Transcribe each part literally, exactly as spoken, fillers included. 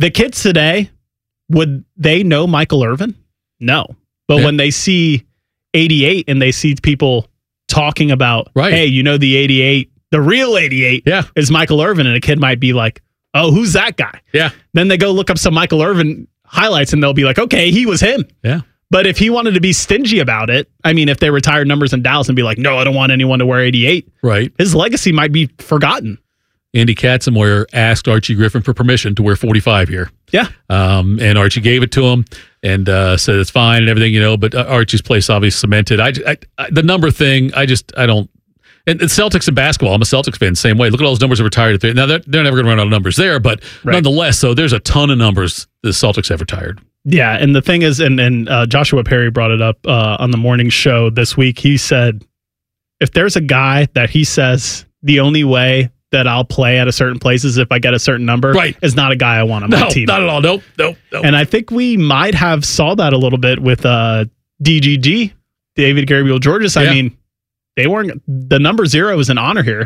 The kids today, would they know Michael Irvin? No. But yeah. when they see eighty-eight and they see people talking about, right. hey, you know, the eighty-eight, the real eighty-eight yeah. is Michael Irvin, and a kid might be like, oh, who's that guy? Yeah. Then they go look up some Michael Irvin highlights and they'll be like, okay, he was him. Yeah. But if he wanted to be stingy about it, I mean, if they retired numbers in Dallas and be like, no, I don't want anyone to wear eighty-eight, right? His legacy might be forgotten. Andy Katzenmoyer asked Archie Griffin for permission to wear forty-five here. Yeah. Um, and Archie gave it to him and uh, said it's fine and everything, you know, but uh, Archie's place obviously cemented. I, I, I, the number thing, I just, I don't, and, and Celtics and basketball, I'm a Celtics fan, same way. Look at all those numbers that retired. At the, now, they're, they're never going to run out of numbers there, but right. nonetheless, so there's a ton of numbers the Celtics have retired. Yeah, and the thing is, and, and uh, Joshua Perry brought it up uh, on the morning show this week. He said, if there's a guy that he says the only way that I'll play at a certain place is if I get a certain number, right. is not a guy I want on no, my team. Not at all. Nope, nope, nope. And I think we might have saw that a little bit with uh, D G G, David Gabriel Georges. I yeah. mean, they weren't, the number zero is an honor here,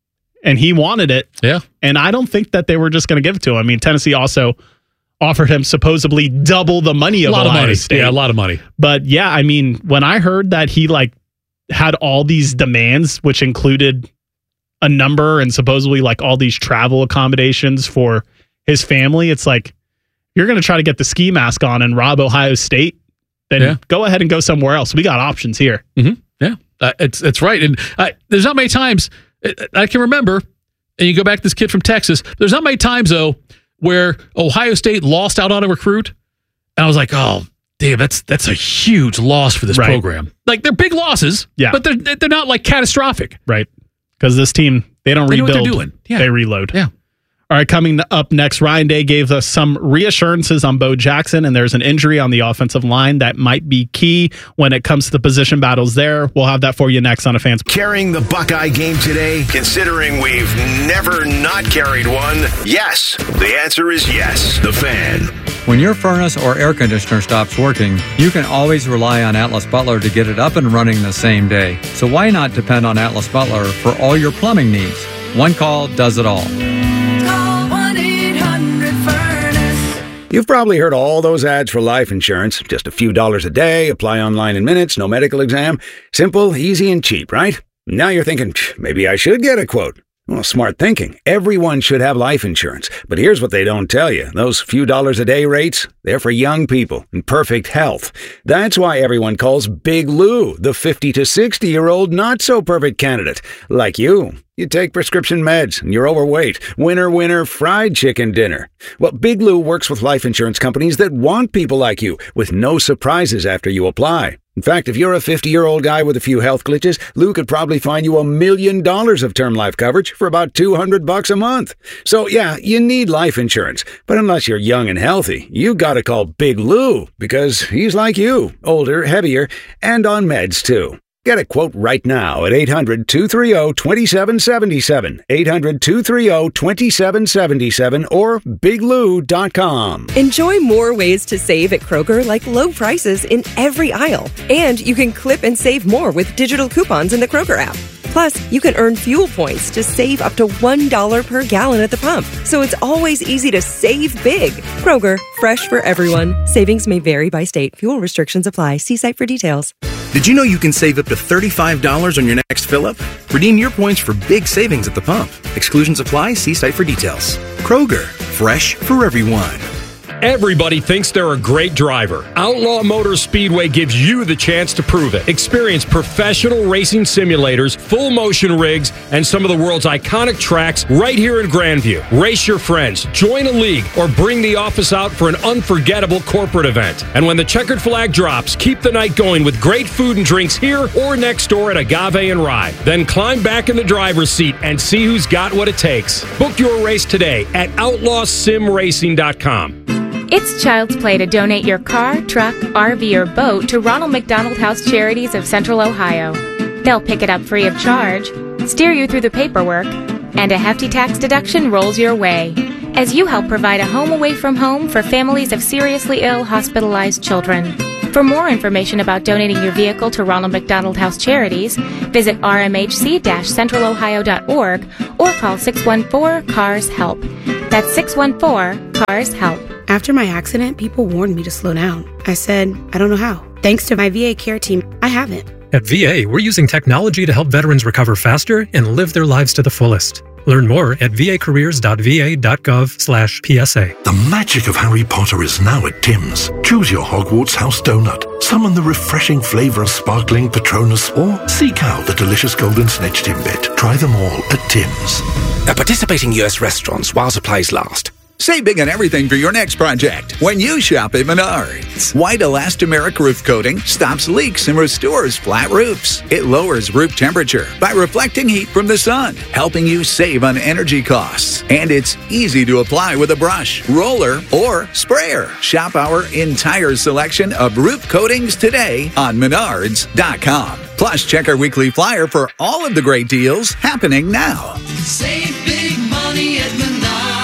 and he wanted it. Yeah. And I don't think that they were just going to give it to him. I mean, Tennessee also offered him supposedly double the money of a lot Ohio of money. State. Yeah, a lot of money. But yeah, I mean, when I heard that he like had all these demands, which included a number and supposedly like all these travel accommodations for his family, it's like, you're going to try to get the ski mask on and rob Ohio State, then yeah. go ahead and go somewhere else. We got options here. Mm-hmm. Yeah, uh, it's it's right. And uh, there's not many times I can remember, and you go back to this kid from Texas, there's not many times though where Ohio State lost out on a recruit, and I was like, oh, damn, that's that's a huge loss for this right. program. Like, they're big losses, yeah. but they're they're not like catastrophic. Right. Because this team, they don't they rebuild. Know what they're doing. Yeah. They reload. Yeah. All right, coming up next, Ryan Day gave us some reassurances on Bo Jackson, and there's an injury on the offensive line that might be key when it comes to the position battles there. We'll have that for you next on A Fan's. Carrying the Buckeye game today, considering we've never not carried one? Yes. The answer is yes. The Fan. When your furnace or air conditioner stops working, you can always rely on Atlas Butler to get it up and running the same day. So why not depend on Atlas Butler for all your plumbing needs? One call does it all. You've probably heard all those ads for life insurance. Just a few dollars a day, apply online in minutes, no medical exam. Simple, easy, and cheap, right? Now you're thinking, maybe I should get a quote. Well, smart thinking. Everyone should have life insurance. But here's what they don't tell you. Those few dollars a day rates, they're for young people in perfect health. That's why everyone calls Big Lou the fifty to sixty-year-old not-so-perfect candidate. Like you. You take prescription meds and you're overweight. Winner, winner, fried chicken dinner. Well, Big Lou works with life insurance companies that want people like you with no surprises after you apply. In fact, if you're a fifty-year-old guy with a few health glitches, Lou could probably find you a million dollars of term life coverage for about two hundred bucks a month. So yeah, you need life insurance. But unless you're young and healthy, you gotta call Big Lou because he's like you, older, heavier, and on meds too. Get a quote right now at eight hundred, two three zero, two seven seven seven, eight hundred, two three zero, two seven seven seven, or big lou dot com. Enjoy more ways to save at Kroger, like low prices in every aisle. And you can clip and save more with digital coupons in the Kroger app. Plus, you can earn fuel points to save up to one dollar per gallon at the pump. So it's always easy to save big. Kroger, fresh for everyone. Savings may vary by state. Fuel restrictions apply. See site for details. Did you know you can save up to thirty-five dollars on your next fill-up? Redeem your points for big savings at the pump. Exclusions apply. See site for details. Kroger, fresh for everyone. Everybody thinks they're a great driver. Outlaw Motor Speedway gives you the chance to prove it. Experience professional racing simulators, full motion rigs, and some of the world's iconic tracks right here in Grandview. Race your friends, join a league, or bring the office out for an unforgettable corporate event. And when the checkered flag drops, keep the night going with great food and drinks here or next door at Agave and Rye. Then climb back in the driver's seat and see who's got what it takes. Book your race today at outlaw sim racing dot com. It's child's play to donate your car, truck, R V, or boat to Ronald McDonald House Charities of Central Ohio. They'll pick it up free of charge, steer you through the paperwork, and a hefty tax deduction rolls your way as you help provide a home away from home for families of seriously ill, hospitalized children. For more information about donating your vehicle to Ronald McDonald House Charities, visit r m h c dash central ohio dot org or call six one four, C A R S, HELP. That's six one four, C A R S, HELP. After my accident, people warned me to slow down. I said, I don't know how. Thanks to my V A care team, I haven't. At V A, we're using technology to help veterans recover faster and live their lives to the fullest. Learn more at vacareers.va.gov slash PSA. The magic of Harry Potter is now at Tim's. Choose your Hogwarts house donut, summon the refreshing flavour of sparkling Patronus, or seek out the delicious golden snitch Timbit. Try them all at Tim's. At participating U S restaurants while supplies last. Save big on everything for your next project when you shop at Menards. White elastomeric roof coating stops leaks and restores flat roofs. It lowers roof temperature by reflecting heat from the sun, helping you save on energy costs. And it's easy to apply with a brush, roller, or sprayer. Shop our entire selection of roof coatings today on Menards dot com. Plus, check our weekly flyer for all of the great deals happening now. Save big money at Menards.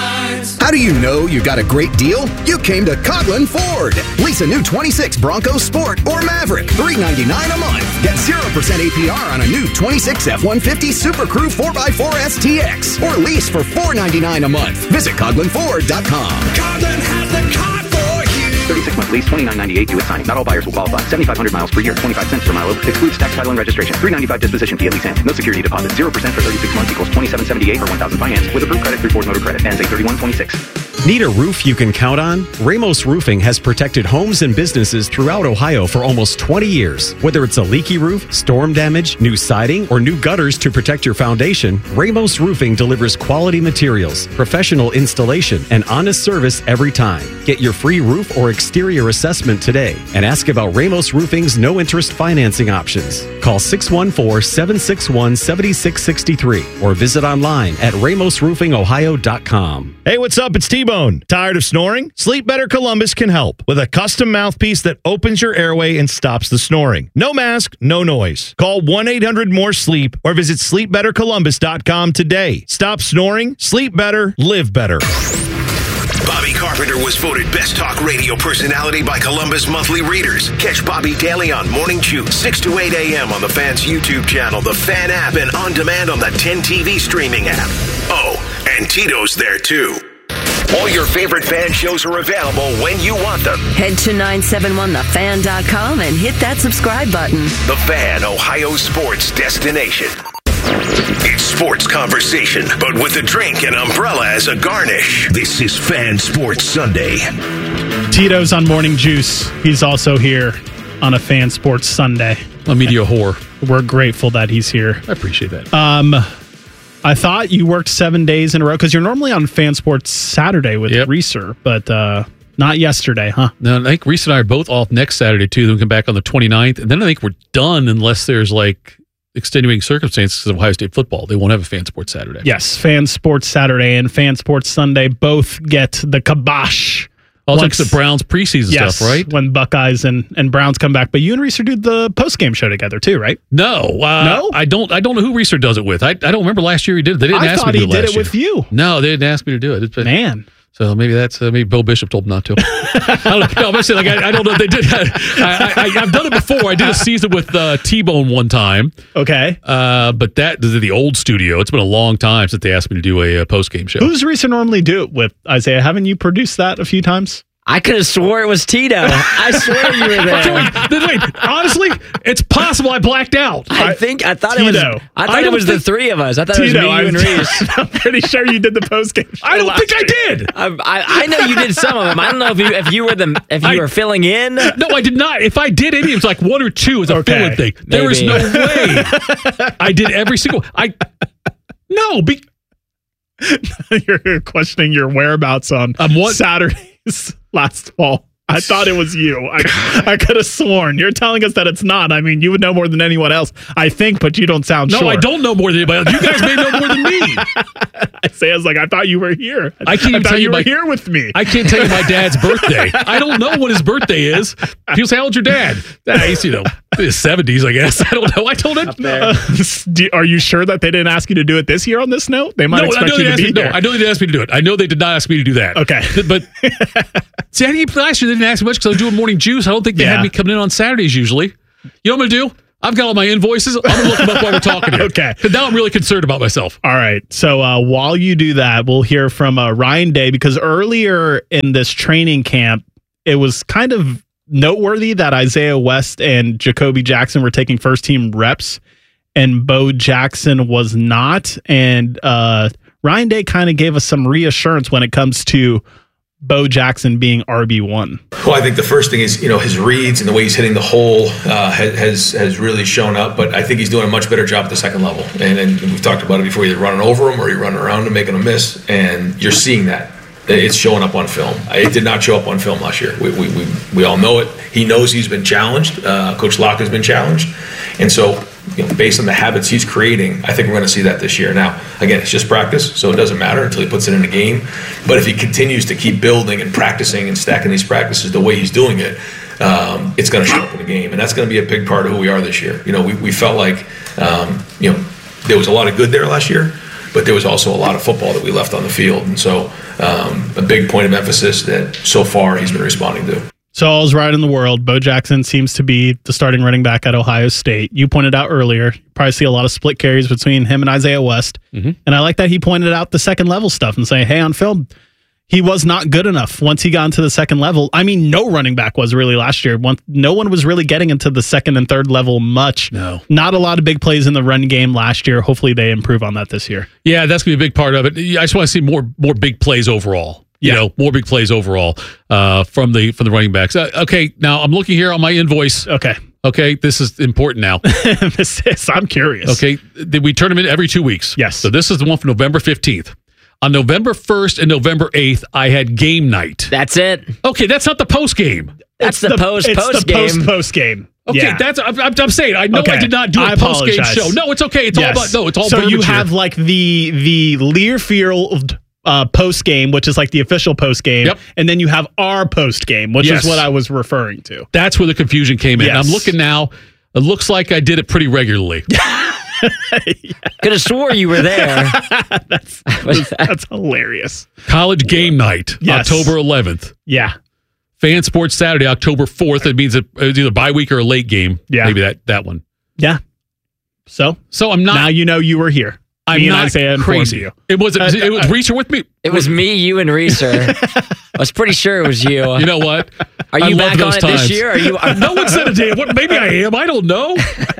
How do you know you got a great deal? You came to Coghlan Ford. Lease a new twenty-six Bronco Sport or Maverick, three ninety-nine a month. Get zero percent A P R on a new twenty-six F one fifty Super Crew four by four S T X or lease for four ninety-nine a month. Visit Coghlan Ford dot com. Coghlan has the car for you. thirty-six month lease, twenty-nine ninety-eight due at signing. Not all buyers will qualify. seventy-five hundred miles per year, twenty-five cents per mile. Excludes tax, title, and registration. three ninety-five disposition fee at lease end. No security deposit. zero percent for thirty-six months equals twenty-seven seventy-eight for one thousand finance with approved credit through Ford Motor Credit. Ends eight thirty-one twenty-six. Need a roof you can count on? Ramos Roofing has protected homes and businesses throughout Ohio for almost twenty years. Whether it's a leaky roof, storm damage, new siding, or new gutters to protect your foundation, Ramos Roofing delivers quality materials, professional installation, and honest service every time. Get your free roof or exterior assessment today and ask about Ramos Roofing's no-interest financing options. Call six one four, seven six one, seven six six three or visit online at ramos roofing ohio dot com. Hey, what's up? It's T-Bone. Tired of snoring? Sleep Better Columbus can help with a custom mouthpiece that opens your airway and stops the snoring. No mask, no noise. Call one eight hundred more sleep or visit sleep better columbus dot com today. Stop snoring, sleep better, live better. Bobby Carpenter was voted Best Talk Radio Personality by Columbus Monthly Readers. Catch Bobby daily on Morning Chew, six to eight a.m. on the Fan's YouTube channel, the Fan app, and on demand on the ten T V streaming app. Oh, and Tito's there too. All your favorite Fan shows are available when you want them. Head to nine seven one the fan dot com and hit that subscribe button. The Fan, Ohio sports destination. It's sports conversation, but with a drink and umbrella as a garnish. This is Fan Sports Sunday. Tito's on Morning Juice. He's also here on a Fan Sports Sunday. A media whore. We're grateful that he's here. I appreciate that. Um, I thought you worked seven days in a row because you're normally on Fan Sports Saturday with yep. Reeser, but uh, not yesterday, huh? No, I think Reeser and I are both off next Saturday, too. Then we come back on the twenty-ninth, and then I think we're done unless there's like extenuating circumstances of Ohio State football. They won't have a Fan Sports Saturday. Yes, Fan Sports Saturday and Fan Sports Sunday both get the kibosh. Also, like the Browns preseason yes, stuff, right? When Buckeyes and, and Browns come back. But you and Reeser do the post-game show together, too, right? No. Uh, no? I don't I don't know who Reeser does it with. I, I don't remember last year he did it. They didn't I ask me to do it last year. I thought he did it with you. No, they didn't ask me to do it. It's been, Man. So maybe that's uh, maybe Bill Bishop told him not to. I don't know. No, I'm saying, like, I, I don't know if they did. I, I, I've done it before. I did a season with uh, T-Bone one time. Okay. Uh, but that this is the old studio. It's been a long time since they asked me to do a, a post-game show. Who's Reeser normally do it with, Isaiah? Haven't you produced that a few times? I could have swore it was Tito. I swear you were there. wait, wait, honestly, it's possible I blacked out. I think I thought Tito. it was. I thought I it was think, the three of us. I thought Tito, it was me, you, and Reese. I'm pretty sure you did the post game. I don't think I did. I, I, I know you did some of them. I don't know if you if you were the if you I, were filling in. No, I did not. If I did any, it was like one or two as a okay. fill-in thing. There Maybe. is no way I did every single. I no. Be, You're questioning your whereabouts on um, what? Saturdays last fall. I thought it was you. I, I could have sworn. You're telling us that it's not. I mean, you would know more than anyone else, I think, but you don't sound no, sure. No, I don't know more than anybody else. You guys may know more than me. Isaiah's like, I thought you were here. I can't I even thought tell you you were my, here with me. I can't tell you my dad's birthday. I don't know what his birthday is. People say, how old's your dad? Ah, he's, you know, in his seventies, I guess. I don't know. I told him. Uh, are you sure that they didn't ask you to do it this year on this note? They might no, expect I know you they to be me, here. No, I know they didn't ask me to do it. I know they did not ask me to do that. Okay. But see, I think last year they didn't ask me much because I was doing Morning Juice. I don't think they yeah. had me coming in on Saturdays usually. You know what I'm going to do? I've got all my invoices. I'm going to look them up while we're talking here. Okay. Because now I'm really concerned about myself. All right. So uh, while you do that, we'll hear from uh, Ryan Day, because earlier in this training camp, it was kind of noteworthy that Isaiah West and Jacoby Jackson were taking first team reps and Bo Jackson was not. And uh, Ryan Day kind of gave us some reassurance when it comes to Bo Jackson being R B one. Well, I think the first thing is, you know, his reads and the way he's hitting the hole uh, has has really shown up. But I think he's doing a much better job at the second level. And, and we've talked about it before. You're running over him or you're running around him making a miss, and you're seeing that. It's showing up on film. It did not show up on film last year. We we we, we all know it. He knows he's been challenged. Uh, Coach Locke has been challenged, and so, you know, based on the habits he's creating, I think we're going to see that this year. Now, again, it's just practice, so it doesn't matter until he puts it in the game. But if he continues to keep building and practicing and stacking these practices the way he's doing it, um, it's going to show up in the game, and that's going to be a big part of who we are this year. You know, we we felt like um, you know there was a lot of good there last year, but there was also a lot of football that we left on the field, and so um, a big point of emphasis that so far he's been responding to. So all's right in the world. Bo Jackson seems to be the starting running back at Ohio State. You pointed out earlier, you probably see a lot of split carries between him and Isaiah West. Mm-hmm. And I like that he pointed out the second level stuff and saying, hey, on film, he was not good enough once he got into the second level. I mean, no running back was really last year. One, no one was really getting into the second and third level much. No. Not a lot of big plays in the run game last year. Hopefully they improve on that this year. Yeah, that's going to be a big part of it. I just want to see more more big plays overall. You Yeah. know, more big plays overall uh, from the from the running backs. Uh, okay, now I'm looking here on my invoice. Okay. Okay, this is important now. This is, I'm curious. Okay, th- we turn them in every two weeks. Yes. So this is the one for November fifteenth. On November first and November eighth, I had game night. That's it. Okay, that's not the post game. That's the, post It's post the game. post post game. Okay, Yeah. that's I'm, I'm I'm saying I know Okay. I did not do a I post game apologize. show. No, it's okay. It's Yes. all about no. It's all so you verbiage have here. like the the Learfield uh, post game, which is like the official post game, Yep. and then you have our post game, which Yes. is what I was referring to. That's where the confusion came in. Yes. I'm looking now. It looks like I did it pretty regularly. Could have swore you were there. that's that's hilarious. College game night, Yes. October eleventh. Yeah. Fan Sports Saturday, October fourth. It means it- it's either bye week or a late game. Yeah. Maybe that that one. Yeah. So So I'm not. now you know you were here. I'm Me and not Isaiah informed crazy. you. It was. It was, it was Reacher with me. It was me, you, and Reeser. I was pretty sure it was you. You know what? Are I you love back on those it times. this year? Are you? Are, No one said a damn. What? Maybe I am. I don't know.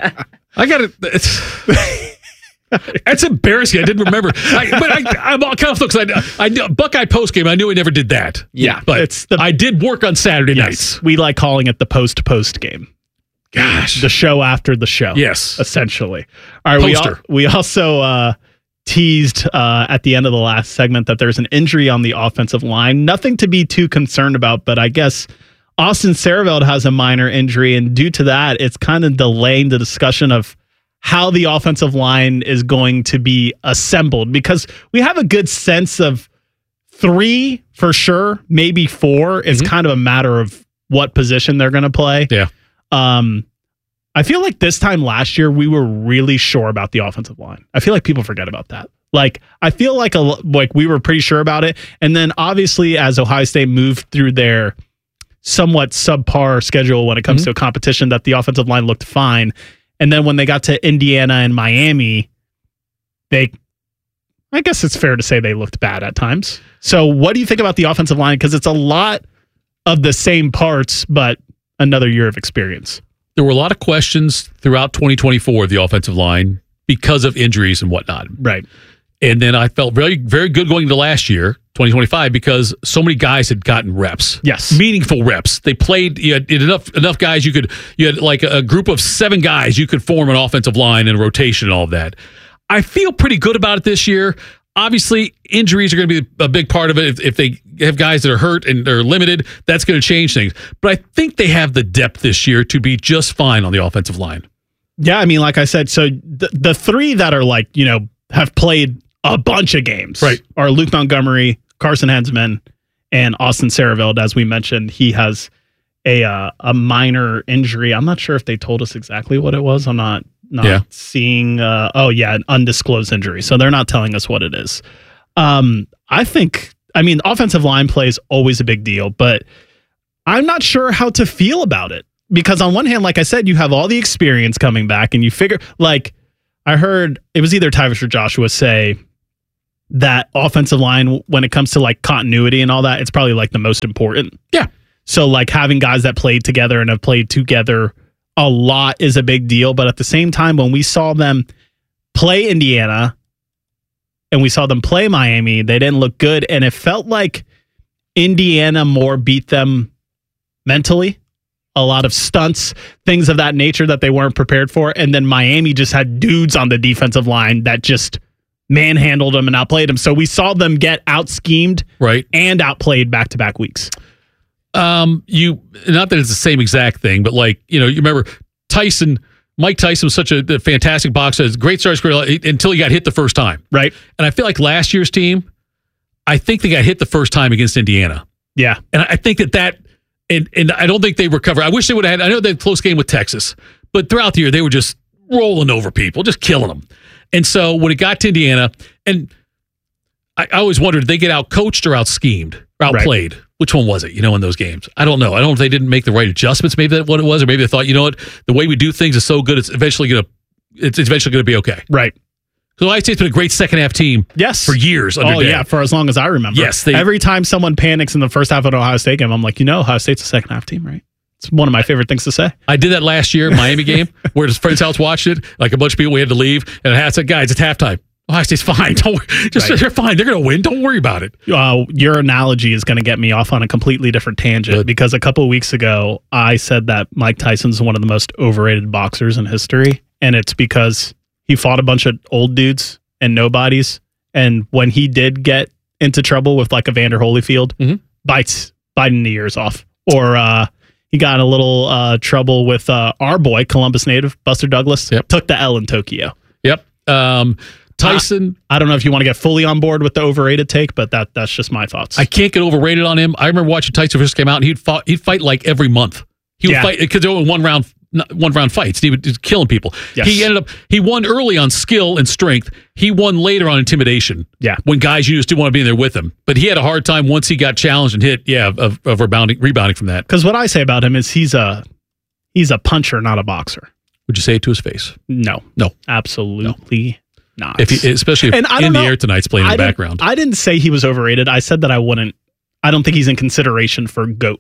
I got it. It's, it's embarrassing. I didn't remember. I, but I, I'm all kind of because I, I knew- Buckeye post game. I knew I never did that. Yeah, but it's the- I did work on Saturday Yes. nights. We like calling it the post post game. Gosh, The show after the show. Yes. Essentially. All right. We, al- Poster. we also uh, teased uh, at the end of the last segment that there's an injury on the offensive line. Nothing to be too concerned about, but I guess Austin Sareveld has a minor injury, and due to that, it's kind of delaying the discussion of how the offensive line is going to be assembled, because we have a good sense of three for sure, maybe four. It's Mm-hmm. kind of a matter of what position they're going to play. Yeah. Um, I feel like this time last year we were really sure about the offensive line. I feel like people forget about that. Like I feel like a like we were pretty sure about it, and then obviously as Ohio State moved through their somewhat subpar schedule when it comes Mm-hmm. to a competition, that the offensive line looked fine, and then when they got to Indiana and Miami, they, I guess it's fair to say they looked bad at times. So what do you think about the offensive line? Because it's a lot of the same parts, but another year of experience. There were a lot of questions throughout twenty twenty-four of the offensive line because of injuries and whatnot. Right. And then I felt very, very good going into last year, twenty twenty-five, because so many guys had gotten reps. Yes. Meaningful reps. They played, you had enough enough guys you could, you had like a group of seven guys you could form an offensive line and rotation and all of that. I feel pretty good about it this year. Obviously, injuries are going to be a big part of it. If, if they have guys that are hurt and they're limited, that's going to change things. But I think they have the depth this year to be just fine on the offensive line. Yeah, I mean, like I said, so the, the three that are like, you know, have played a bunch of games, Right. are Luke Montgomery, Carson Hensman, and Austin Sareveld. As we mentioned, he has a uh, a minor injury. I'm not sure if they told us exactly what it was. I'm not not Yeah. seeing. Uh, oh yeah, an undisclosed injury. So they're not telling us what it is. Um, I think. I mean, offensive line play is always a big deal, but I'm not sure how to feel about it, because on one hand, like I said, you have all the experience coming back, and you figure, like, I heard it was either Tyvus or Joshua say that offensive line, when it comes to like continuity and all that, it's probably like the most important. Yeah. So like having guys that played together and have played together a lot is a big deal. But at the same time, when we saw them play Indiana and we saw them play Miami, they didn't look good. And it felt like Indiana more beat them mentally. A lot of stunts, things of that nature that they weren't prepared for. And then Miami just had dudes on the defensive line that just manhandled them and outplayed them. So we saw them get out-schemed right. and outplayed back-to-back weeks. Um, you not that it's the same exact thing, but like, you know, you remember Tyson, Mike Tyson was such a, a fantastic boxer, great start career until he got hit the first time. Right. And I feel like last year's team, I think they got hit the first time against Indiana. Yeah. And I think that that, and, and I don't think they recovered. I wish they would have had, I know they had a close game with Texas, but throughout the year, they were just rolling over people, just killing them. And so when it got to Indiana, and I, I always wondered, did they get out coached or out schemed or outplayed? Right. Which one was it, you know, in those games? I don't know. I don't know if they didn't make the right adjustments. Maybe that's what it was, or maybe they thought, you know what, the way we do things is so good, it's eventually going to, it's eventually going to be okay. Right. So Ohio State's been a great second half team. Yes. For years. Under oh, Dan. yeah, for as long as I remember. Yes. They, Every time someone panics in the first half of an Ohio State game, I'm like, you know, Ohio State's a second half team, right? It's one of my favorite things to say. I did that last year, Miami game, where his friend's house watched it. Like a bunch of people, we had to leave. And I said, guys, it's halftime. Ohio State's fine. Don't worry. Just right. They're fine. They're going to win. Don't worry about it. Uh, your analogy is going to get me off on a completely different tangent Good. because a couple of weeks ago, I said that Mike Tyson's one of the most overrated boxers in history. And it's because he fought a bunch of old dudes and nobodies. And when he did get into trouble with like Evander Holyfield, mm-hmm. bites biting the ears off. Or uh, he got in a little uh, trouble with uh, our boy, Columbus native, Buster Douglas. Yep. Took the L in Tokyo. Yep. Um, Tyson. I, I don't know if you want to get fully on board with the overrated take, but that that's just my thoughts. I can't get overrated on him. I remember watching Tyson first came out, and he'd fought, he'd fight like every month. He would yeah. fight because they were one round one round fights. He was killing people. Yes. He ended up he won early on skill and strength. He won later on intimidation. Yeah, when guys you just didn't want to be there with him. But he had a hard time once he got challenged and hit. Yeah, of, of rebounding rebounding from that. Because what I say about him is he's a he's a puncher, not a boxer. Would you say it to his face? No, no, absolutely. No. Not. If he, especially if and I don't in know, the air tonight's playing in I the background. I didn't say he was overrated. I said that I wouldn't. I don't think he's in consideration for GOAT.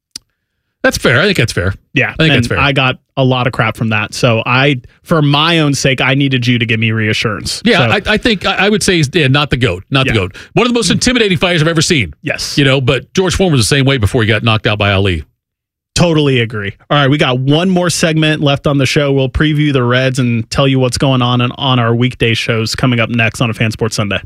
That's fair. I think that's fair. Yeah, I think and that's fair. I got a lot of crap from that. So I, for my own sake, I needed you to give me reassurance. Yeah, so, I, I think I, I would say he's yeah, not the GOAT. Not yeah. the GOAT. One of the most intimidating fighters I've ever seen. Yes. You know, but George Foreman was the same way before he got knocked out by Ali. Totally agree. All right, we got one more segment left on the show. We'll preview the Reds and tell you what's going on and on our weekday shows coming up next on a Fan Sports Sunday.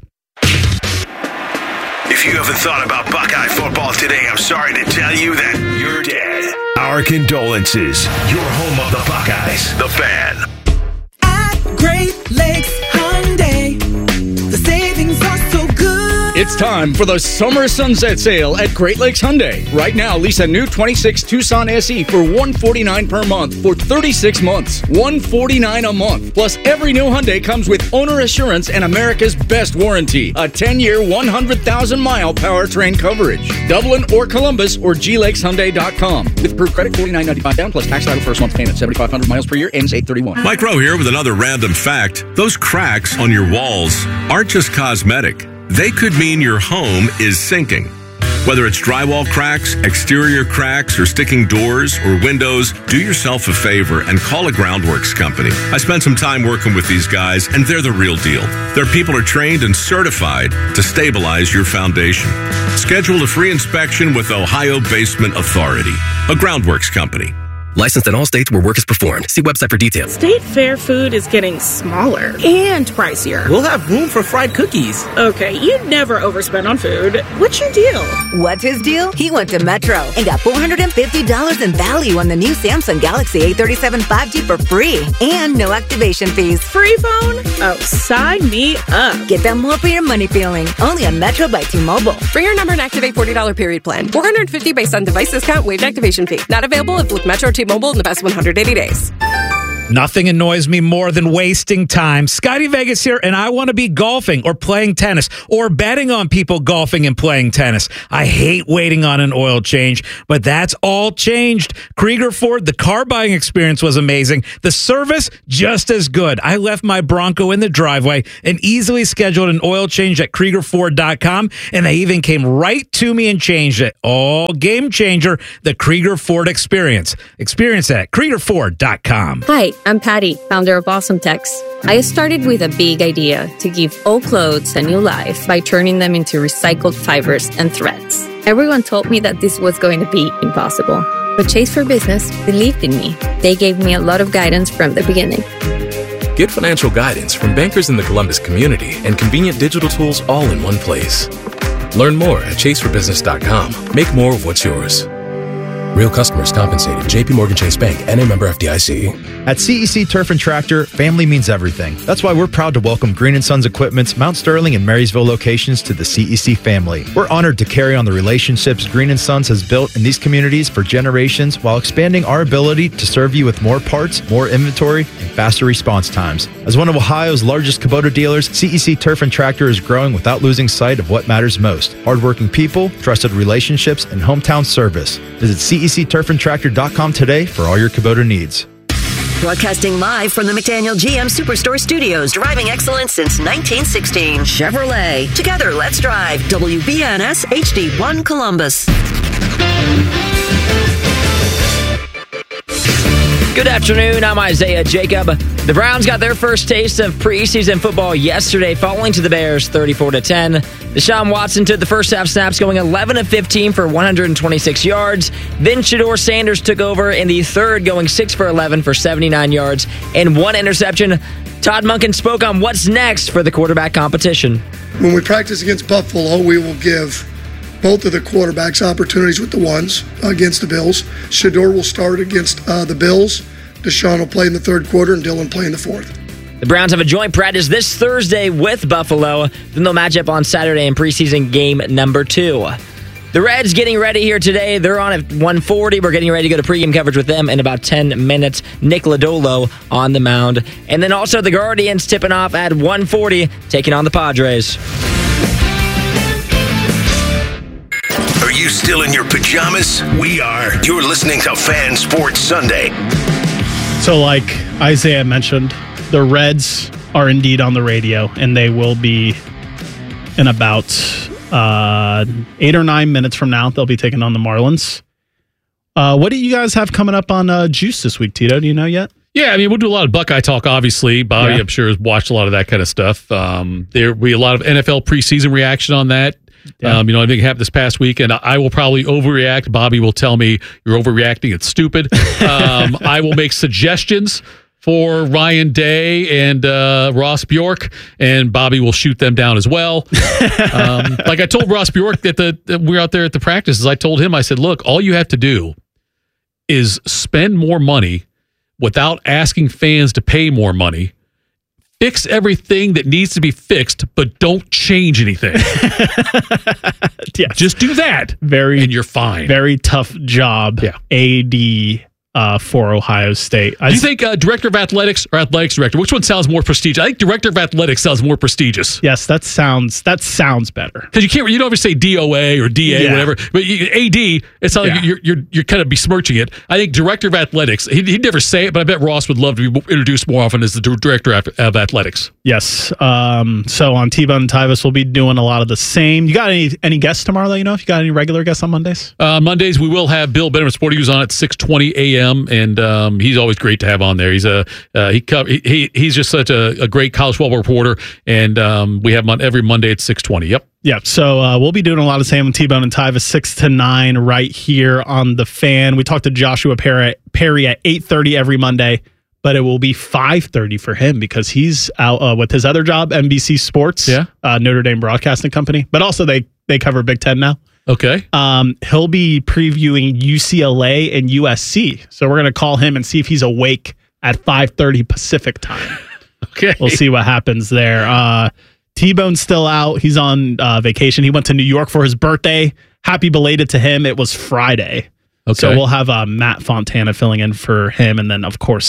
If you haven't thought about Buckeye football today, I'm sorry to tell you that you're dead. Our condolences. You're home of the Buckeyes. The Fan. At Great Lakes Hyundai, the savings are so good. It's time for the summer sunset sale at Great Lakes Hyundai. Right now, lease a new twenty-six Tucson S E for one hundred forty-nine dollars per month for thirty-six months. one hundred forty-nine dollars a month. Plus, every new Hyundai comes with owner assurance and America's best warranty. A ten-year, one hundred thousand mile powertrain coverage. Dublin or Columbus or G Lakes Hyundai dot com. With approved credit, forty-nine ninety-five down plus tax title first month payment. seventy-five hundred miles per year, ends eight thirty-one. Mike Rowe here with another random fact. Those cracks on your walls aren't just cosmetic. They could mean your home is sinking. Whether it's drywall cracks, exterior cracks, or sticking doors or windows, do yourself a favor and call a Groundworks company. I spent some time working with these guys, and they're the real deal. Their people are trained and certified to stabilize your foundation. Schedule a free inspection with Ohio Basement Authority, a Groundworks company. Licensed in all states where work is performed. See website for details. State Fair food is getting smaller and pricier. We'll have room for fried cookies. Okay, you never overspend on food. What's your deal? What's his deal? He went to Metro and got four hundred fifty dollars in value on the new Samsung Galaxy A thirty-seven five G for free and no activation fees. Free phone? Oh, sign me up. Get that more for your money feeling. Only on Metro by T-Mobile. Bring your number and activate forty dollars period plan. four hundred fifty dollars based on device discount, waived activation fee. Not available if with Metro T-Mobile in the past one hundred eighty days. Nothing annoys me more than wasting time. Scotty Vegas here, and I want to be golfing or playing tennis or betting on people golfing and playing tennis. I hate waiting on an oil change, but that's all changed. Krieger Ford, the car buying experience was amazing. The service, just as good. I left my Bronco in the driveway and easily scheduled an oil change at Krieger Ford dot com, and they even came right to me and changed it. All game changer, the Krieger Ford experience. Experience it at Krieger Ford dot com. Hi, I'm Patty, founder of Awesome Tex. I started with a big idea to give old clothes a new life by turning them into recycled fibers and threads. Everyone told me that this was going to be impossible, but Chase for Business believed in me. They gave me a lot of guidance from the beginning. Get financial guidance from bankers in the Columbus community and convenient digital tools all in one place. Learn more at chase for business dot com. Make more of what's yours. Real customers compensated. J P Morgan Chase Bank, N A member F D I C. At C E C Turf and Tractor, family means everything. That's why we're proud to welcome Green and Sons Equipment's Mount Sterling and Marysville locations to the C E C family. We're honored to carry on the relationships Green and Sons has built in these communities for generations while expanding our ability to serve you with more parts, more inventory, and faster response times. As one of Ohio's largest Kubota dealers, C E C Turf and Tractor is growing without losing sight of what matters most: hardworking people, trusted relationships, and hometown service. Visit C E C turf and tractor dot com today for all your Kubota needs. Broadcasting live from the McDaniel G M Superstore Studios, driving excellence since nineteen sixteen. Chevrolet. Together, let's drive. W B N S H D one Columbus. Good afternoon, I'm Isaiah Jacob. The Browns got their first taste of preseason football yesterday, falling to the Bears thirty-four to ten. Deshaun Watson took the first half snaps, going eleven of fifteen for one hundred twenty-six yards. Then Shedeur Sanders took over in the third, going six for eleven for seventy-nine yards and one interception. Todd Monken spoke on what's next for the quarterback competition. When we practice against Buffalo, we will give both of the quarterbacks opportunities with the ones against the Bills. Shedeur will start against uh, the Bills. Deshaun will play in the third quarter, and Dylan play in the fourth. The Browns have a joint practice this Thursday with Buffalo. Then they'll match up on Saturday in preseason game number two. The Reds getting ready here today. They're on at one forty. We're getting ready to go to pregame coverage with them in about ten minutes. Nick Lodolo on the mound. And then also the Guardians tipping off at one forty, taking on the Padres. Are you still in your pajamas? We are. You're listening to Fan Sports Sunday. So like Isaiah mentioned, the Reds are indeed on the radio, and they will be in about uh, eight or nine minutes from now. They'll be taking on the Marlins. Uh, what do you guys have coming up on uh, Juice this week, Tito? Do you know yet? Yeah, I mean, we'll do a lot of Buckeye talk, obviously. Bobby, Yeah. I'm sure, has watched a lot of that kind of stuff. Um, there will be a lot of N F L preseason reaction on that. Yeah. Um, you know, I think it happened this past week, and I will probably overreact. Bobby will tell me you're overreacting. It's stupid. Um, I will make suggestions for Ryan Day and uh, Ross Bjork, and Bobby will shoot them down as well. um, like I told Ross Bjork that the that we were out there at the practices. I told him, I said, look, all you have to do is spend more money without asking fans to pay more money. Fix everything that needs to be fixed, but don't change anything. Yes. Just do that. Very, and you're fine. Very tough job. Yeah. A D uh, for Ohio State. I Do you think uh, director of athletics or athletics director? Which one sounds more prestigious? I think director of athletics sounds more prestigious. Yes, that sounds that sounds better. Because you can't, you don't ever say D O A or D A, Yeah. whatever. But you, A D, it's not Yeah. like you're, you're you're kind of besmirching it. I think director of athletics. He'd, he'd never say it, but I bet Ross would love to be introduced more often as the director of, of athletics. Yes. Um, so on T-Bone and Tyvis, we'll be doing a lot of the same. You got any any guests tomorrow that you know? If you got any regular guests on Mondays? Uh, Mondays we will have Bill Benham, Sporting News, on at six twenty a.m. and um, he's always great to have on there. He's a uh, he, co- he he's just such a, a great college football reporter, and um, we have him on every Monday at six twenty. Yep. Yeah, so uh, we'll be doing a lot of same with T-Bone and Tyvis, six to nine right here on The Fan. We talked to Joshua Perry, Perry at eight thirty every Monday, but it will be five thirty for him because he's out uh, with his other job, N B C Sports, Yeah. uh, Notre Dame Broadcasting Company, but also they, they cover Big Ten now. Okay. Um, he'll be previewing U C L A and U S C, so we're going to call him and see if he's awake at five thirty Pacific time. Okay. We'll see what happens there. Uh, T-Bone's still out. He's on uh, vacation. He went to New York for his birthday. Happy belated to him. It was Friday. Okay. So we'll have uh, Matt Fontana filling in for him. And then, of course,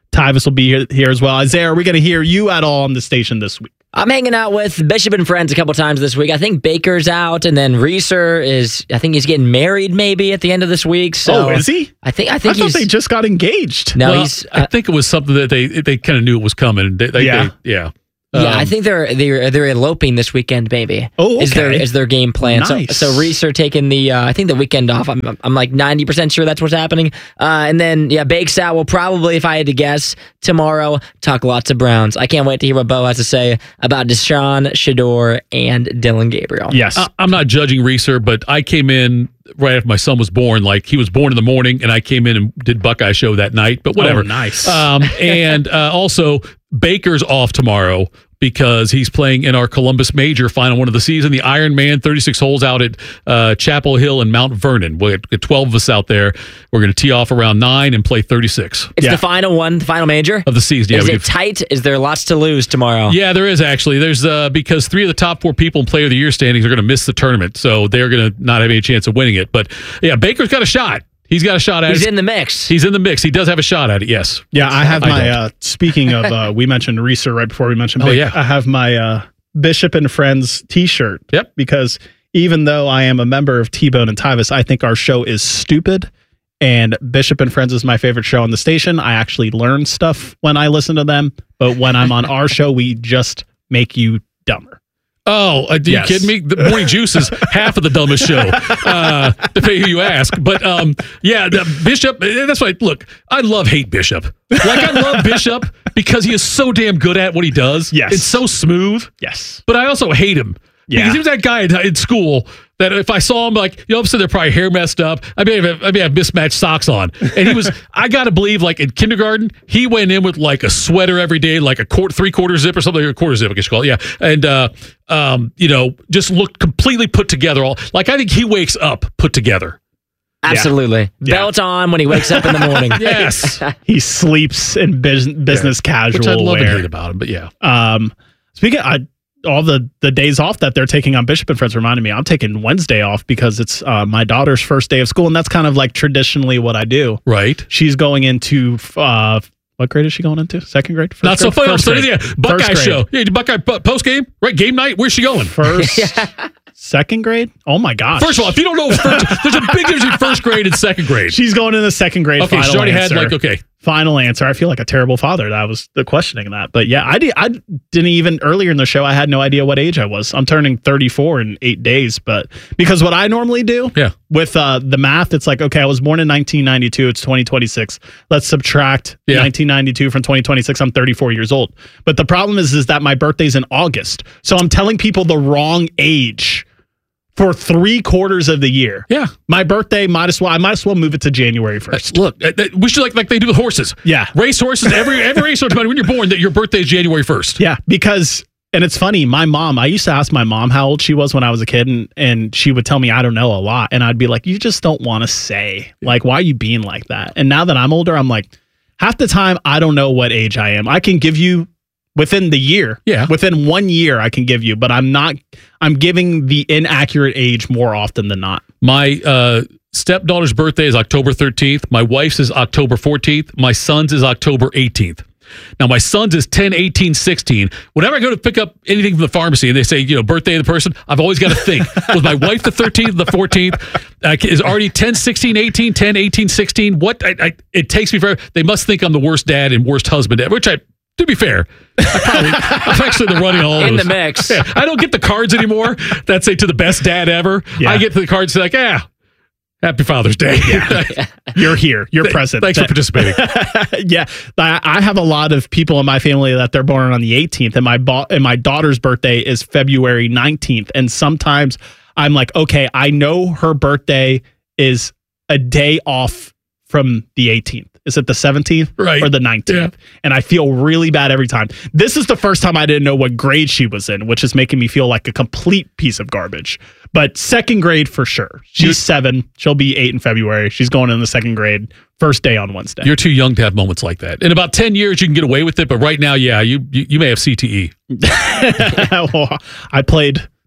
Tyvis will be here, here as well. Isaiah, are we going to hear you at all on the station this week? I'm hanging out with Bishop and friends a couple times this week. I think Baker's out, and then Reeser is. I think he's getting married maybe at the end of this week. So oh, is he? I think. I think I he's. thought they just got engaged. No, Well, he's. I Uh, think it was something that they they kind of knew it was coming. They, they, Yeah. they- yeah. yeah, Um, I think they're they're they're eloping this weekend. Maybe. Oh, Is their okay. is their game plan? Nice. So so Reeser taking the uh, I think the weekend off. I'm I'm like ninety percent sure that's what's happening. Uh, and then yeah, Bakes out will probably, if I had to guess, tomorrow talk lots of Browns. I can't wait to hear what Bo has to say about Deshaun, Shador, and Dylan Gabriel. Yes. I, I'm not judging Reeser, but I came in right after my son was born. Like, he was born in the morning, and I came in and did Buckeye show that night. But whatever. Oh, nice. Um, and uh, also, Baker's off tomorrow because he's playing in our Columbus Major final one of the season, the Ironman thirty-six holes out at uh, Chapel Hill and Mount Vernon. We'll get twelve of us out there. We're going to tee off around nine and play thirty-six. It's the final one, the final major of the season. Yeah, is we it get- tight? Is there lots to lose tomorrow? Yeah, there is actually. There's uh, because three of the top four people in Player of the Year standings are going to miss the tournament, so they're going to not have any chance of winning it. But yeah, Baker's got a shot. He's got a shot at it. He's in the mix. He's in the mix. He does have a shot at it. Yes. Yeah, I have I my. don't. Uh, speaking of, uh, we mentioned Reeser right before we mentioned. Oh, Baker. yeah. I have my uh, Bishop and Friends T-shirt. Yep. Because even though I am a member of T-Bone and Tyvis, I think our show is stupid. And Bishop and Friends is my favorite show on the station. I actually learn stuff when I listen to them, but when I'm on our show, we just make you dumber. Oh, are you Yes. kidding me? The Morning Juice is half of the dumbest show, uh, depending who you ask. But um, yeah, the Bishop, that's why, look, I love hate Bishop. Like, I love Bishop because he is so damn good at what he does. Yes. It's so smooth. Yes. But I also hate him. Yeah. Because he was that guy in, in school that if I saw him, like, you know, I'm sitting there probably hair messed up. I may have, I may have mismatched socks on. And he was, I got to believe, like, in kindergarten, he went in with, like, a sweater every day, like a quarter, three-quarter zip or something, or a quarter zip, I guess you call it, yeah. And, uh, um, you know, just looked completely put together. All Like, I think he wakes up put together. Absolutely. Yeah. Belt on when he wakes up in the morning. Yes. He sleeps in bus- business casual Which I love and wear. hate about him, but yeah. Um, speaking, I all the the days off that they're taking on Bishop and Friends reminded me I'm taking Wednesday off because it's uh, my daughter's first day of school, and that's kind of like traditionally what I do. Right. She's going into uh, what grade is she going into? Second grade? First Not so grade? fun. First So, grade. yeah, Buckeye First grade. show. Yeah, Buckeye post game, right? Game night. Where's she going? First, second grade. Oh my gosh! First of all, if you don't know, first, there's a big difference between first grade and second grade. She's going in the second grade. Okay, final she already answer. had like okay. Final answer. I feel like a terrible father. That was the questioning that. But yeah, I, did, I didn't even earlier in the show, I had no idea what age I was. I'm turning thirty-four in eight days. But because what I normally do yeah. with uh, the math, it's like, okay, I was born in nineteen ninety-two. It's twenty twenty-six. Let's subtract Yeah. nineteen ninety-two from twenty twenty-six. I'm thirty-four years old. But the problem is, is that my birthday's in August. So I'm telling people the wrong age for three quarters of the year. Yeah. My birthday might as well, I might as well move it to January first. Look, uh, that- we should like like they do with horses. Yeah. Race horses. Every every race horse, when you're born, that your birthday is January first. Yeah, because, and it's funny, my mom, I used to ask my mom how old she was when I was a kid, and, and she would tell me, I don't know a lot. And I'd be like, you just don't want to say. Like, why are you being like that? And now that I'm older, I'm like, half the time, I don't know what age I am. I can give you within the year. Yeah. Within one year, I can give you, but I'm not, I'm giving the inaccurate age more often than not. My uh, stepdaughter's birthday is October thirteenth. My wife's is October fourteenth. My son's is October eighteenth. Now, my son's is ten, eighteen, sixteen. Whenever I go to pick up anything from the pharmacy and they say, you know, birthday of the person, I've always got to think, was my wife the thirteenth, the fourteenth? Uh, is already ten, sixteen, eighteen, ten, eighteen, sixteen? What? I, I, it takes me forever. They must think I'm the worst dad and worst husband ever, which I, to be fair, I probably, I'm actually the running all In those. the mix. Yeah, I don't get the cards anymore that say to the best dad ever. Yeah. I get to the cards like, ah, happy Father's Day. You're here. You're Th- present. Thanks for participating. Yeah, I, I have a lot of people in my family that they're born on the eighteenth, and my bo- and my daughter's birthday is February nineteenth. And sometimes I'm like, okay, I know her birthday is a day off from the eighteenth. Is it the seventeenth Right. or the nineteenth? Yeah. And I feel really bad every time. This is the first time I didn't know what grade she was in, which is making me feel like a complete piece of garbage. But second grade for sure. She's You're- seven. She'll be eight in February. She's going in the second grade. First day on Wednesday. You're too young to have moments like that. In about ten years, you can get away with it. But right now, yeah, you you, you may have C T E. Well, I played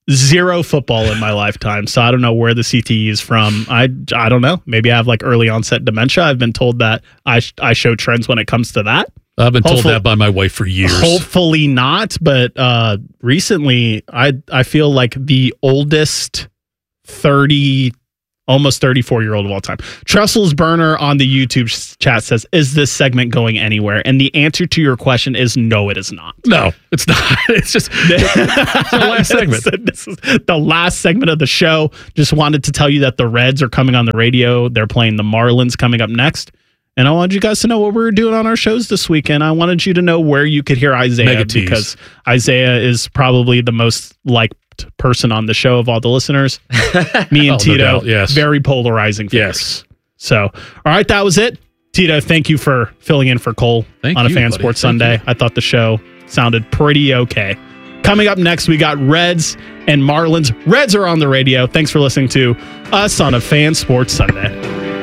zero football in my lifetime, so I don't know where the C T E is from. I, I don't know. Maybe I have like early onset dementia. I've been told that I sh- I show trends when it comes to that. I've been Hopefully, told that by my wife for years. Hopefully not, but uh, recently I I feel like the oldest thirty, almost thirty-four year old of all time. Trestles Burner on the YouTube chat says, "Is this segment going anywhere?" And the answer to your question is no, it is not. No, it's not. It's just it's the last segment. This is the last segment of the show. Just wanted to tell you that the Reds are coming on the radio. They're playing the Marlins coming up next. And I wanted you guys to know what we were doing on our shows this weekend. I wanted you to know where you could hear Isaiah Mega tease. Because Isaiah is probably the most liked person on the show of all the listeners. Me and Oh, no Tito, doubt, yes. very polarizing figures. Yes. So, all right, that was it. Tito, thank you for filling in for Cole Thank on a you, Fan buddy. Sports Thank Sunday. you. I thought the show sounded pretty okay. Coming up next, we got Reds and Marlins. Reds are on the radio. Thanks for listening to us on a Fan Sports Sunday.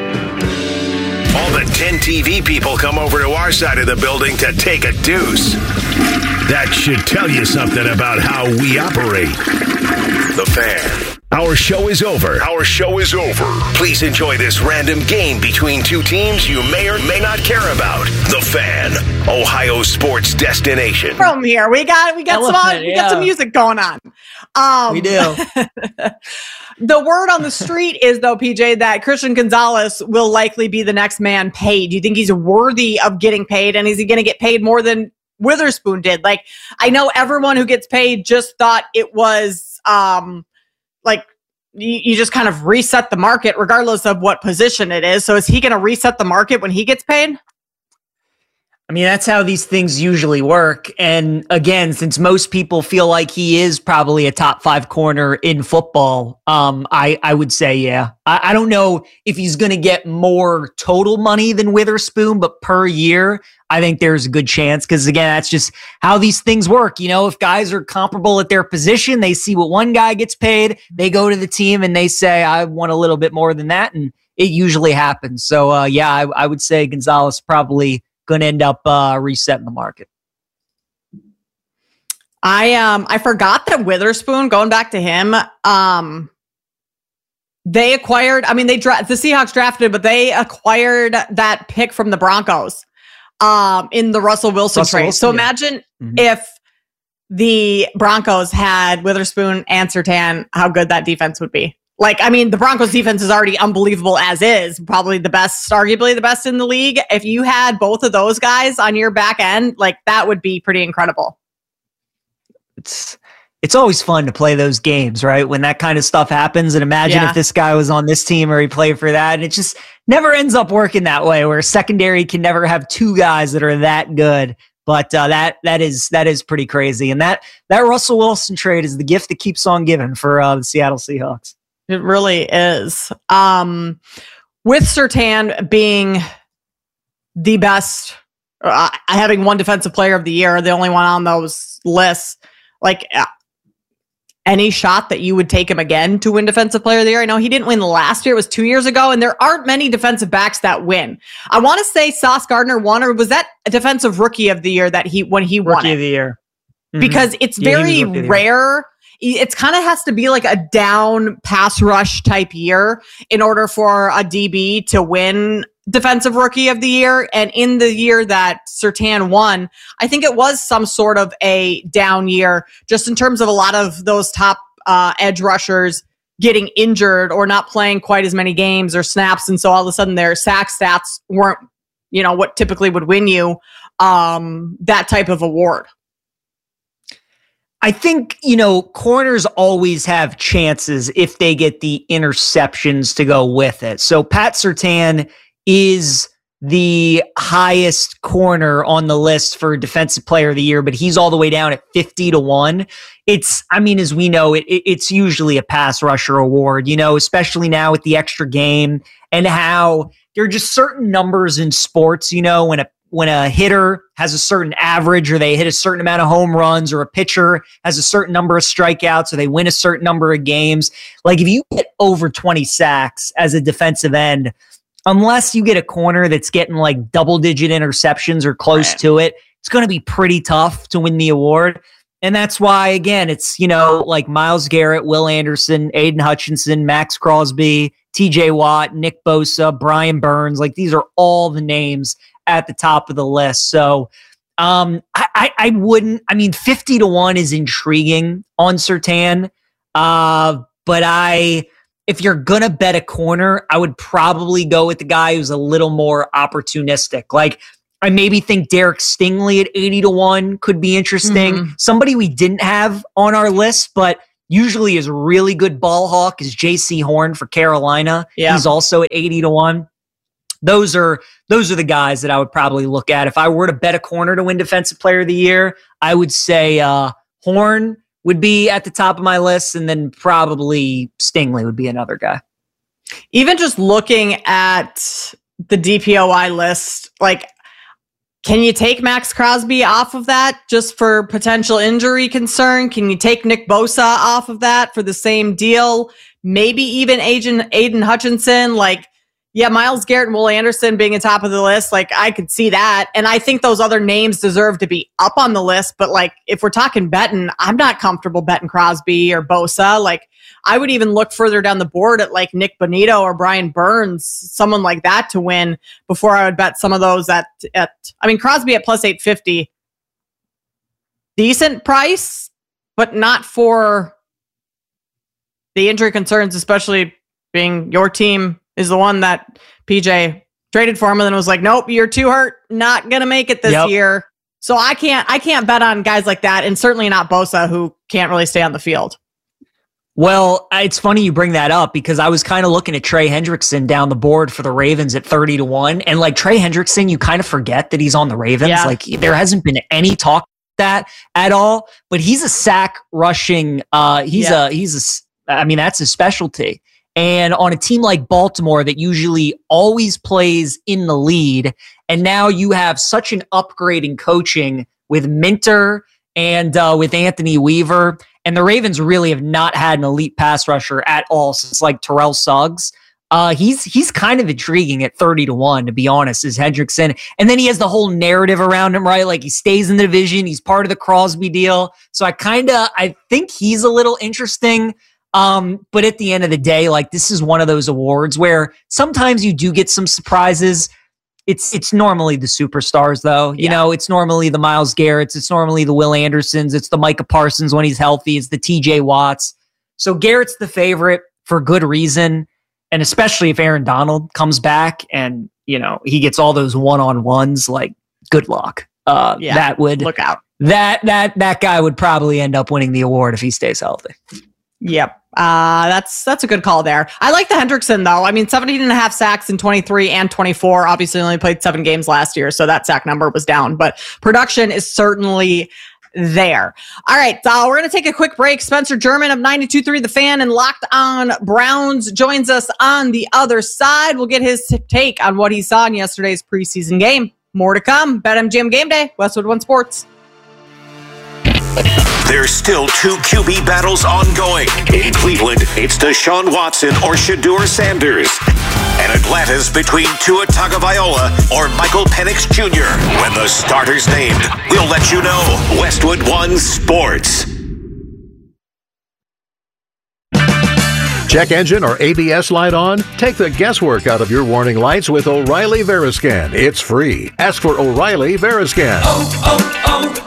All the ten T V people come over to our side of the building to take a deuce. That should tell you something about how we operate. The Fan. Our show is over. Our show is over. Please enjoy this random game between two teams you may or may not care about. The Fan, Ohio sports destination. From here, we got we got some Elephant, we got some yeah. music going on. Um, We do. The word on the street is, though, P J, that Christian Gonzalez will likely be the next man paid. Do you think he's worthy of getting paid? And is he going to get paid more than Witherspoon did? Like, I know everyone who gets paid just thought it was um, like you, you just kind of reset the market regardless of what position it is. So is he going to reset the market when he gets paid? I mean, that's how these things usually work. And again, since most people feel like he is probably a top five corner in football, um, I, I would say, yeah. I, I don't know if he's going to get more total money than Witherspoon, but per year, I think there's a good chance. Because again, that's just how these things work. You know, if guys are comparable at their position, they see what one guy gets paid, they go to the team and they say, I want a little bit more than that. And it usually happens. So, uh, yeah, I, I would say Gonzalez probably going to end up uh, resetting the market. I um I forgot that Witherspoon, going back to him, um they acquired, I mean they dra- the Seahawks drafted, but they acquired that pick from the Broncos um in the Russell Wilson Russell trade. Wilson, so yeah. imagine Mhm. if the Broncos had Witherspoon and Surtain, how good that defense would be. Like, I mean, the Broncos defense is already unbelievable as is, probably the best, arguably the best in the league. If you had both of those guys on your back end, like that would be pretty incredible. It's it's always fun to play those games, right? When that kind of stuff happens, and imagine Yeah. if this guy was on this team or he played for that, and it just never ends up working that way. Where secondary can never have two guys that are that good. But uh, that that is that is pretty crazy, and that that Russell Wilson trade is the gift that keeps on giving for uh, the Seattle Seahawks. It really is. Um, with Surtain being the best, uh, having one defensive player of the year, the only one on those lists, like uh, any shot that you would take him again to win defensive player of the year. I know he didn't win last year. It was two years ago, and there aren't many defensive backs that win. I want to say Sauce Gardner won, or was that a defensive rookie of the year that he, when he won Rookie it? of the year. Mhm. Because it's Yeah, he was very rookie of the year. rare. It's kind of has to be like a down pass rush type year in order for a D B to win defensive rookie of the year. And in the year that Surtain won, I think it was some sort of a down year, just in terms of a lot of those top uh, edge rushers getting injured or not playing quite as many games or snaps. And so all of a sudden their sack stats weren't, you know, what typically would win you um, that type of award. I think, you know, corners always have chances if they get the interceptions to go with it. So Pat Surtain is the highest corner on the list for defensive player of the year, but he's all the way down at fifty to one. It's, I mean, as we know, it, it, it's usually a pass rusher award, you know, especially now with the extra game and how there are just certain numbers in sports, you know, when a when a hitter has a certain average or they hit a certain amount of home runs or a pitcher has a certain number of strikeouts or they win a certain number of games. Like if you get over twenty sacks as a defensive end, unless you get a corner that's getting like double digit interceptions or close Right. to it, it's going to be pretty tough to win the award. And that's why, again, it's, you know, like Myles Garrett, Will Anderson, Aiden Hutchinson, Max Crosby, T J Watt, Nick Bosa, Brian Burns. Like, these are all the names at the top of the list. So um, I, I, I wouldn't, I mean, fifty to one is intriguing on Surtain. Uh, but I, if you're going to bet a corner, I would probably go with the guy who's a little more opportunistic. Like, I maybe think Derek Stingley at eighty to one could be interesting. Mm-hmm. Somebody we didn't have on our list, but usually is really good ball hawk is J C Horn for Carolina. Yeah. He's also at eighty to one. Those are those are the guys that I would probably look at. If I were to bet a corner to win Defensive Player of the Year, I would say uh, Horn would be at the top of my list, and then probably Stingley would be another guy. Even just looking at the D P O I list, like, can you take Max Crosby off of that just for potential injury concern? Can you take Nick Bosa off of that for the same deal? Maybe even Aiden, Aiden Hutchinson. Like, yeah, Myles Garrett and Will Anderson being at top of the list, like, I could see that. And I think those other names deserve to be up on the list. But, like, if we're talking betting, I'm not comfortable betting Crosby or Bosa. Like, I would even look further down the board at, like, Nick Bonito or Brian Burns, someone like that to win before I would bet some of those at, at I mean, Crosby at plus eight fifty. Decent price, but not for the injury concerns, especially being your team is the one that P J traded for him and then was like, nope, you're too hurt. Not going to make it this yep. year. So I can't, I can't bet on guys like that. And certainly not Bosa, who can't really stay on the field. Well, it's funny you bring that up because I was kind of looking at Trey Hendrickson down the board for the Ravens at thirty to one. And like Trey Hendrickson, you kind of forget that he's on the Ravens. Yeah. Like there hasn't been any talk about that at all, but he's a sack rushing. Uh, he's yeah. a, he's a, I mean, that's his specialty. And on a team like Baltimore that usually always plays in the lead, and now you have such an upgrade in coaching with Minter and uh, with Anthony Weaver, and the Ravens really have not had an elite pass rusher at all since like Terrell Suggs. Uh, he's he's kind of intriguing at thirty to one, to be honest, is Hendrickson. And then he has the whole narrative around him, right? Like he stays in the division, he's part of the Crosby deal. So I kind of I think he's a little interesting. Um, but at the end of the day, like this is one of those awards where sometimes you do get some surprises. It's it's normally the superstars, though. You yeah. know, it's normally the Myles Garretts. It's normally the Will Andersons. It's the Micah Parsons when he's healthy. It's the T J Watts. So Garrett's the favorite for good reason. And especially if Aaron Donald comes back and, you know, he gets all those one-on-ones, like, good luck. Uh, yeah, that would look out. That that that guy would probably end up winning the award if he stays healthy. Yep. Uh, that's that's a good call there. I like the Hendrickson, though. I mean, seventeen and a half sacks in twenty-three and twenty-four. Obviously, only played seven games last year, so that sack number was down. But production is certainly there. All right, uh, we're going to take a quick break. Spencer German of ninety-two point three The Fan and Locked On Browns joins us on the other side. We'll get his take on what he saw in yesterday's preseason game. More to come. BetMGM Game Day, Westwood One Sports. There's still two Q B battles ongoing. In Cleveland, it's Deshaun Watson or Shedeur Sanders. And Atlanta's between Tua Tagovailoa or Michael Penix Junior When the starter's named, we'll let you know. Westwood One Sports. Check engine or A B S light on? Take the guesswork out of your warning lights with O'Reilly Veriscan. It's free. Ask for O'Reilly Veriscan. Oh,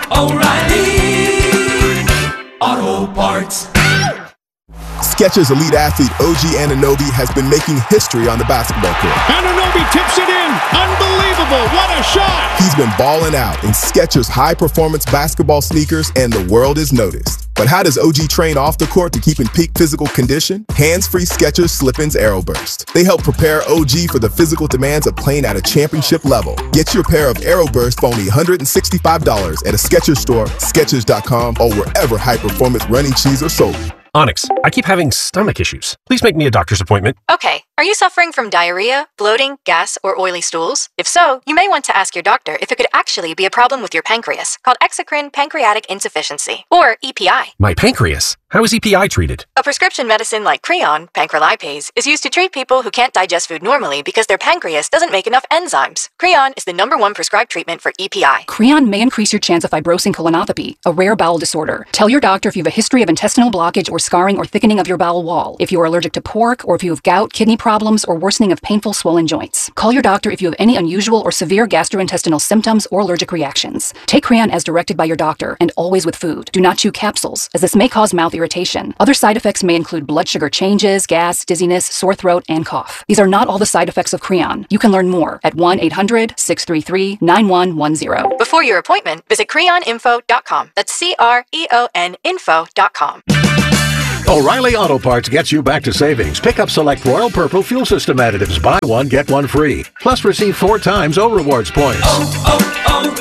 oh, oh, O'Reilly Auto Parts. Skechers elite athlete O G Anunoby has been making history on the basketball court. Anunoby tips it in. Unbelievable. What a shot. He's been balling out in Skechers high-performance basketball sneakers, and the world is noticed. But how does O G train off the court to keep in peak physical condition? Hands-free Skechers Slip-ins Aeroburst. They help prepare O G for the physical demands of playing at a championship level. Get your pair of Aeroburst for only one hundred sixty-five dollars at a Skechers store, Skechers dot com, or wherever high-performance running shoes are sold. Onyx, I keep having stomach issues. Please make me a doctor's appointment. Okay, Are you suffering from diarrhea, bloating, gas, or oily stools? If so, you may want to ask your doctor if it could actually be a problem with your pancreas, called exocrine pancreatic insufficiency, or E P I. My pancreas? How is E P I treated? A prescription medicine like Creon, pancrelipase, is used to treat people who can't digest food normally because their pancreas doesn't make enough enzymes. Creon is the number one prescribed treatment for E P I. Creon may increase your chance of fibrosing colonopathy, a rare bowel disorder. Tell your doctor if you have a history of intestinal blockage or scarring or thickening of your bowel wall, if you are allergic to pork, or if you have gout, kidney problems, or worsening of painful swollen joints. Call your doctor if you have any unusual or severe gastrointestinal symptoms or allergic reactions. Take Creon as directed by your doctor, and always with food. Do not chew capsules, as this may cause mouth irritation. Other side effects may include blood sugar changes, gas, dizziness, sore throat, and cough. These are not all the side effects of Creon. You can learn more at one eight hundred, six three three, nine one one zero. Before your appointment, visit creon info dot com. That's C R E O N info dot com. O'Reilly Auto Parts gets you back to savings. Pick up select Royal Purple fuel system additives. Buy one, get one free. Plus receive four times O Rewards points. Oh,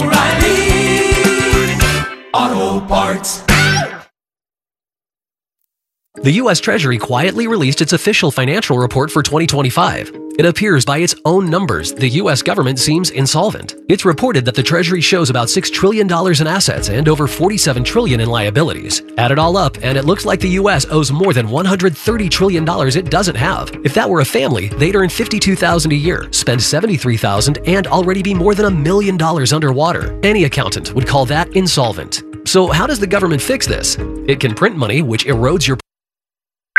oh, oh, O'Reilly Auto Parts. The U S Treasury quietly released its official financial report for twenty twenty-five. It appears by its own numbers, the U S government seems insolvent. It's reported that the Treasury shows about six trillion dollars in assets and over forty-seven trillion dollars in liabilities. Add it all up, and it looks like the U S owes more than one hundred thirty trillion dollars it doesn't have. If that were a family, they'd earn fifty-two thousand dollars a year, spend seventy-three thousand dollars, and already be more than a million dollars underwater. Any accountant would call that insolvent. So how does the government fix this? It can print money, which erodes your